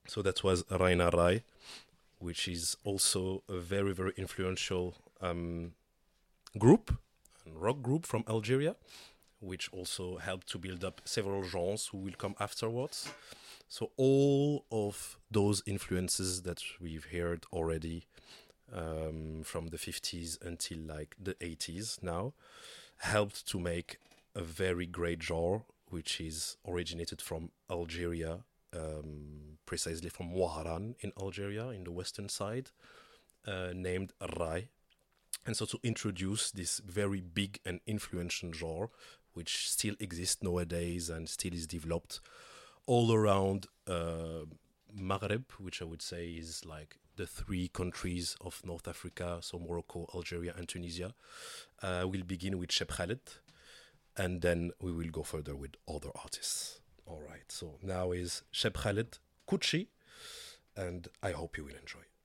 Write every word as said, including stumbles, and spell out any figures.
So that was Raina Rai, which is also a very, very influential um, group, a rock group from Algeria, which also helped to build up several genres who will come afterwards. So all of those influences that we've heard already um, from the fifties until like the eighties now helped to make a very great genre, which is originated from Algeria, um, precisely from Ouaharan in Algeria, in the western side, uh, named Rai. And so to introduce this very big and influential genre, which still exists nowadays and still is developed all around uh, Maghreb, which I would say is like the three countries of North Africa, so Morocco, Algeria, and Tunisia. Uh, we'll begin with Cheb Khaled, and then we will go further with other artists. All right, so now is Cheb Khaled, Kuchi, and I hope you will enjoy.